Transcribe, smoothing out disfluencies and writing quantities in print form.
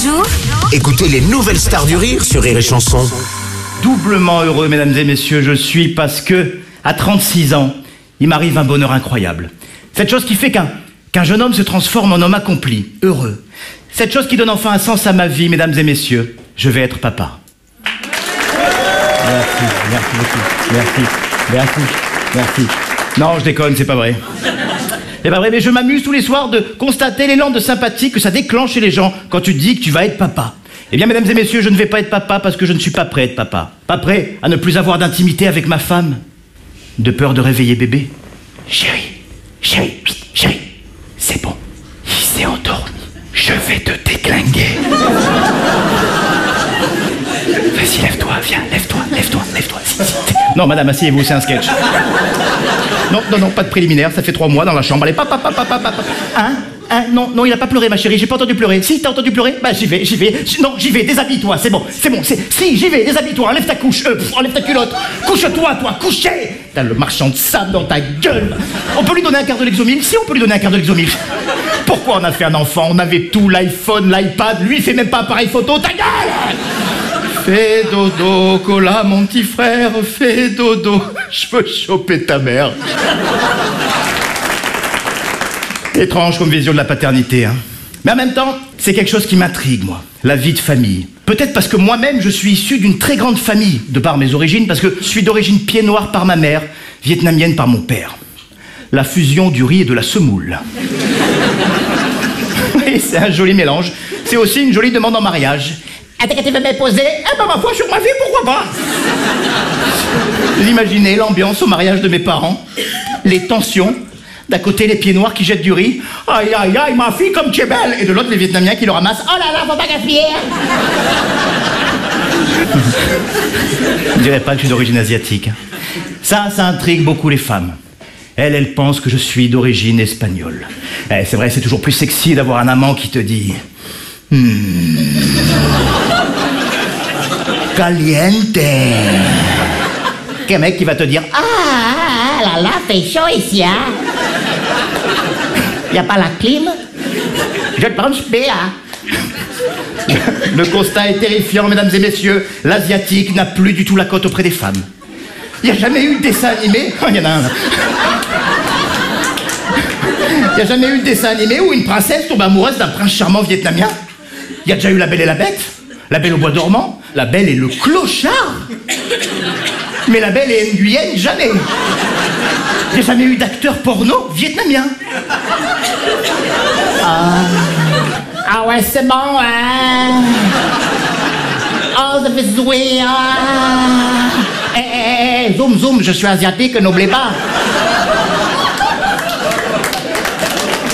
jour. Écoutez les nouvelles stars du rire sur Rire et Chanson. Doublement heureux, mesdames et messieurs, je suis parce que, à 36 ans, il m'arrive un bonheur incroyable. Cette chose qui fait qu'un jeune homme se transforme en homme accompli, heureux. Cette chose qui donne enfin un sens à ma vie, mesdames et messieurs, je vais être papa. Merci beaucoup, merci. Non, je déconne, c'est pas vrai. C'est pas vrai, mais je m'amuse tous les soirs de constater l'élan de sympathie que ça déclenche chez les gens quand tu te dis que tu vas être papa. Eh bien, mesdames et messieurs, je ne vais pas être papa parce que je ne suis pas prêt à être papa. Pas prêt à ne plus avoir d'intimité avec ma femme. De peur de réveiller bébé. Chérie, c'est bon, il s'est endormi. Je vais te déglinguer. Vas-y, lève-toi, viens, lève-toi. Non, madame, asseyez-vous, c'est un sketch. Non, pas de préliminaire, ça fait 3 mois dans la chambre. Allez, papa. Non, il a pas pleuré, ma chérie, j'ai pas entendu pleurer. Si, t'as entendu pleurer? Bah, j'y vais. Non, j'y vais, déshabille-toi, c'est bon. Si, j'y vais, déshabille-toi, enlève ta couche, enlève ta culotte. Couche-toi, couchez. T'as le marchand de sable dans ta gueule. On peut lui donner un quart de Lexomil? Si, on peut lui donner un quart de Lexomil. Pourquoi on a fait un enfant? On avait tout, l'iPhone, l'iPad, lui, il fait même pas appareil photo, ta gueule. Fais dodo, Cola, mon petit frère, fais dodo. Je veux choper ta mère. Étrange comme vision de la paternité, hein. Mais en même temps, c'est quelque chose qui m'intrigue, moi. La vie de famille. Peut-être parce que moi-même, je suis issu d'une très grande famille, de par mes origines, parce que je suis d'origine pied noir par ma mère, vietnamienne par mon père. La fusion du riz et de la semoule. Oui, c'est un joli mélange. C'est aussi une jolie demande en mariage. Ah, t'as qu'à te me poser? Ah, bah, ma foi sur ma vie, pourquoi pas? Vous imaginez l'ambiance au mariage de mes parents, les tensions. D'un côté, les pieds noirs qui jettent du riz. Aïe, ma fille, comme tu es belle. Et de l'autre, les Vietnamiens qui le ramassent. Oh là là, faut pas gaspiller. Je ne dirais pas que je suis d'origine asiatique. Ça intrigue beaucoup les femmes. Elles pensent que je suis d'origine espagnole. C'est vrai, c'est toujours plus sexy d'avoir un amant qui te dit... Caliente. Qu'un mec qui va te dire... Ah là, fait chaud ici, hein. Y a pas la clim? Je pense bien. Le constat est terrifiant, mesdames et messieurs. L'asiatique n'a plus du tout la cote auprès des femmes. Il n'y a jamais eu de dessin animé... Oh, il y en a un, là. Il n'y a jamais eu de dessin animé où une princesse tombe amoureuse d'un prince charmant vietnamien. Il y a déjà eu La Belle et la Bête, La Belle au bois dormant, La Belle et le clochard. Mais La Belle et Nguyen, jamais. Il n'y a jamais eu d'acteur porno vietnamien. Ah ouais, c'est bon, hein. Oh, ça fait jouer, hein. Zoom, je suis asiatique, n'oubliez pas.